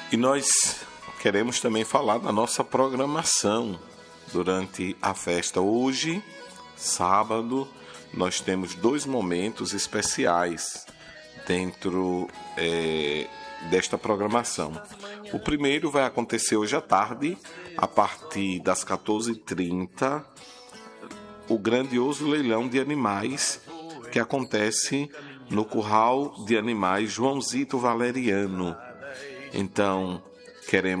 E nós queremos também falar da nossa programação durante a festa. Hoje, sábado, nós temos 2 momentos especiais dentro desta programação. O primeiro vai acontecer hoje à tarde, a partir das 14h30, o grandioso leilão de animais que acontece no Curral de Animais Joãozito Valeriano. Então, queremos